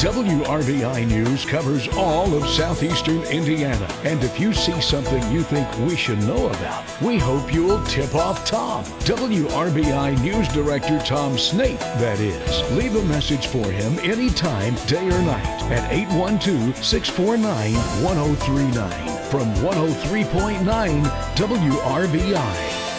WRBI News covers all of southeastern Indiana. And if you see something you think we should know about, we hope you'll tip off Tom. WRBI News Director Tom Snape, that is. Leave a message for him anytime, day or night, at 812-649-1039 from 103.9 WRBI.